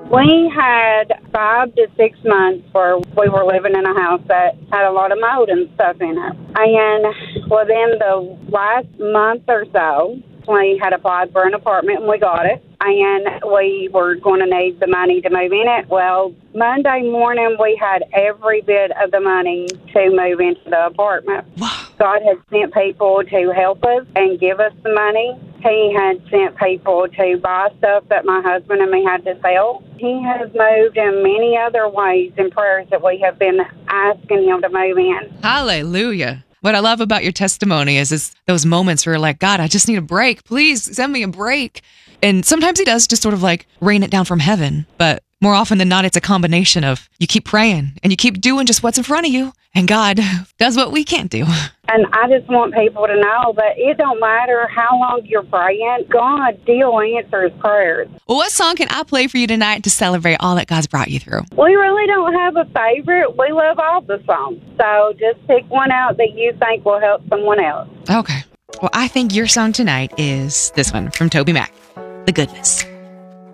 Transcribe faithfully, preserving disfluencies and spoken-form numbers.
We had five to six months where we were living in a house that had a lot of mold and stuff in it. And within the last month or so, we had applied for an apartment and we got it. And we were going to need the money to move in it. Well, Monday morning, we had every bit of the money to move into the apartment. Wow. God had sent people to help us and give us the money. He had sent people to buy stuff that my husband and me had to sell. He has moved in many other ways and prayers that we have been asking him to move in. Hallelujah. What I love about your testimony is, is those moments where you're like, God, I just need a break. Please send me a break. And sometimes he does just sort of like rain it down from heaven. But more often than not, it's a combination of you keep praying and you keep doing just what's in front of you. And God does what we can't do. And I just want people to know that it don't matter how long you're praying, God still answers prayers. Well, what song can I play for you tonight to celebrate all that God's brought you through? We really don't have a favorite. We love all the songs. So just pick one out that you think will help someone else. Okay. Well, I think your song tonight is this one from Toby Mac, The Goodness.